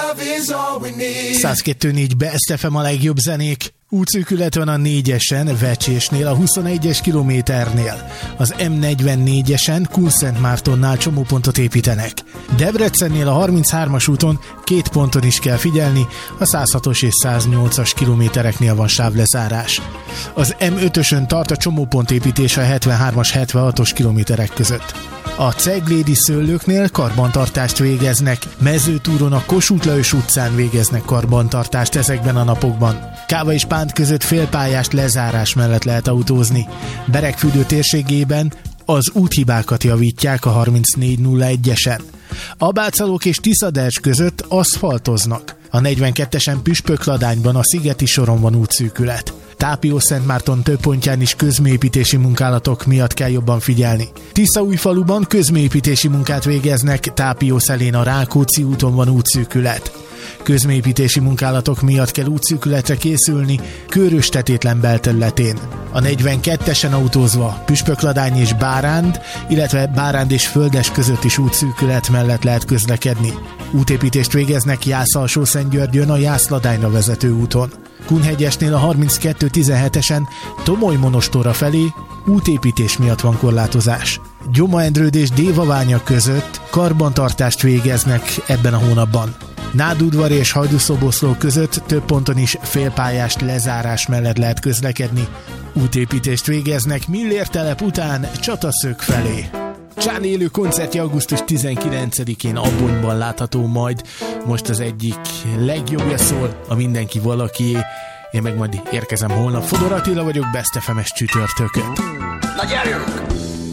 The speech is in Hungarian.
102.4 Best FM a legjobb zenék. Útszűkület van a 4-esen, Vecsésnél, a 21-es kilométernél. Az M44-esen, Kunszentmártonnál csomópontot építenek. Debrecennél a 33-as úton 2 ponton is kell figyelni, a 106-os és 108-as kilométereknél van sávlezárás. Az M5-ösön tart a csomópontépítés a 73-as, 76-os kilométerek között. A Ceglédi Szőlőknél karbantartást végeznek, Mezőtúron a Kossuth Lajos utcán végeznek karbantartást ezekben a napokban. Káva és Pánt között félpályás lezárás mellett lehet autózni. Beregfürdő térségében az úthibákat javítják a 3401-esen. Abácalók és Tiszadercs között aszfaltoznak. A 42-esen Püspökladányban a Szigeti soron van útszűkület. Tápió-Szentmárton több pontján is közműépítési munkálatok miatt kell jobban figyelni. Tiszaújfaluban közműépítési munkát végeznek, Tápió-Szelén a Rákóczi úton van útszűkület. Közműépítési munkálatok miatt kell útszűkületre készülni Kőrös-Tetétlen belterületén. A 42-esen autózva Püspökladány és Báránd, illetve Báránd és Földes között is útszűkület mellett lehet közlekedni. Útépítést végeznek Jász-Alsó-Szentgyörgyön a Jász-Ladányra vezető úton. Kunhegyesnél a 32-17-esen Tomoly-Monostorra felé útépítés miatt van korlátozás. Gyoma-Endrőd és Dévaványa között karbantartást végeznek ebben a hónapban. Nádudvar és Hajdúszoboszló között több ponton is félpályás lezárás mellett lehet közlekedni. Útépítést végeznek Millértelep után Csataszög felé. Csán élő koncertje augusztus 19-én Abonyban látható majd. Most az egyik legjobbja szól, a Mindenki valakié. Én meg majd érkezem holnap. Fodor Attila vagyok, Best FM-es csütörtökön. Na gyerünk!